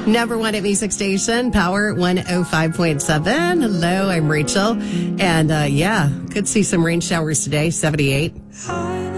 Number one at Music Station, Power 105.7. Hello, I'm Rachel. And could see some rain showers today, 78.